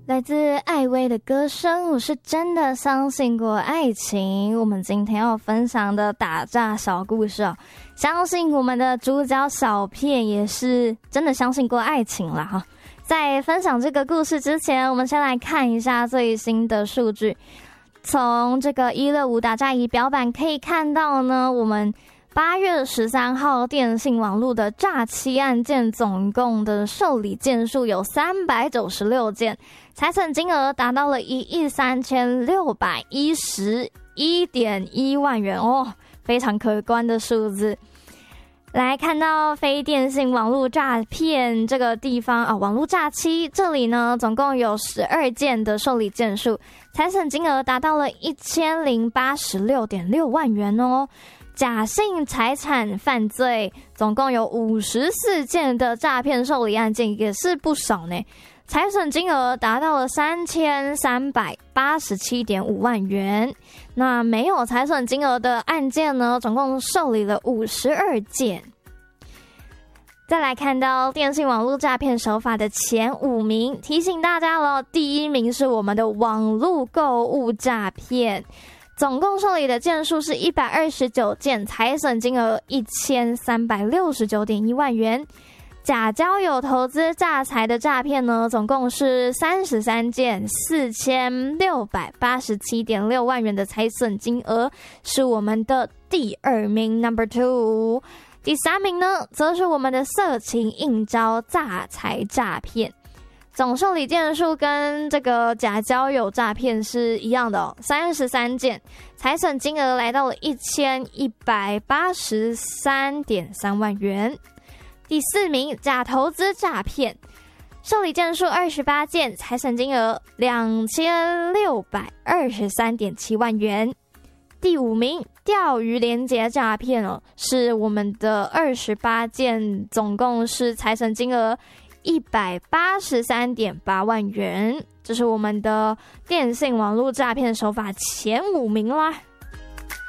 来自艾薇的歌声，我是真的相信过爱情。我们今天要分享的打诈小故事哦，相信我们的主角小片也是真的相信过爱情啦哈。在分享这个故事之前，我们先来看一下最新的数据。从这个165打诈仪表板可以看到呢，我们8月13号电信网络的诈欺案件总共的受理件数有396件，财产金额达到了13611.1万元哦，非常可观的数字。来看到非电信网络诈骗这个地方啊，网络诈欺这里呢，总共有12件的受理件数，财产金额达到了1086.6万元哦。假性财产犯罪总共有54件的诈骗受理案件，也是不少呢。财损金额达到了3387.5万元。那没有财损金额的案件呢，总共受理了52件。再来看到电信网络诈骗手法的前5名，提醒大家了，第1名是我们的网络购物诈骗，总共受理的件数是129件，财损金额1369.1万元。假交友投资诈财的诈骗呢，总共是33件，4687.6万元的财损金额，是我们的第2名 Number 2。第3名呢，则是我们的色情应招诈财诈骗，总受理件数跟这个假交友诈骗是一样的哦，33件，财损金额来到了1183.3万元。第4名，假投资诈骗，受理件数28件，财损金额2623.7万元。第5名，钓鱼连结诈骗哦，是我们的28件，总共是财损金额183.8万元。这是我们的电信网络诈骗手法前5名啦。